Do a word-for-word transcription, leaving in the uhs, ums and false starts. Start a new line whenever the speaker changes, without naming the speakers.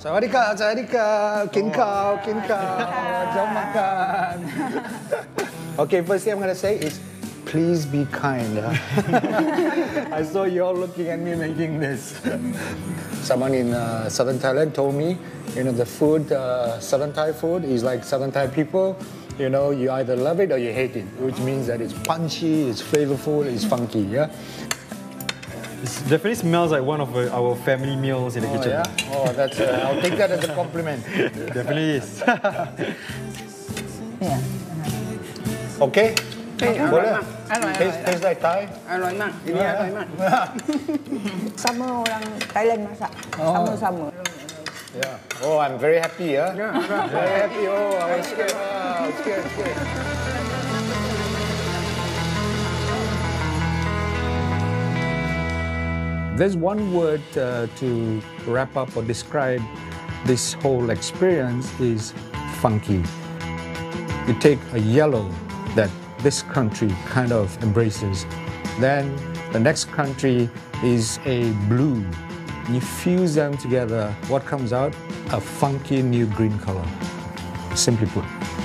Sawadika, sawadika, kin kao, kin kao, jom makan. Okay, first thing I'm going to say is, please be kind. Yeah? I saw you all looking at me making this. Someone in uh, southern Thailand told me, you know, the food, uh, southern Thai food is like southern Thai people. You know, you either love it or you hate it, which means that it's punchy, it's flavorful, it's funky, yeah?
It definitely smells like one of uh, our family meals in the
Oh,
kitchen.
yeah? Oh, that's, uh, I'll take that as a compliment.
Definitely is.
Yeah.
Okay?
เฮ้ยอร่อยมากอร่อยอร่อย
Taste, taste like Thai?
อร่อยมากอันนี้อร่อยมาก
Summer orang Thailand masak. Sama-sama.
Yeah. Oh, I'm very happy, yeah? Very happy. Oh, I was scared. Ah, I was scared, scared. There's one word uh, to wrap up or describe this whole experience is funky. You take a yellow that this country kind of embraces. Then the next country is a blue. You fuse them together, what comes out? A funky new green color. Simply put.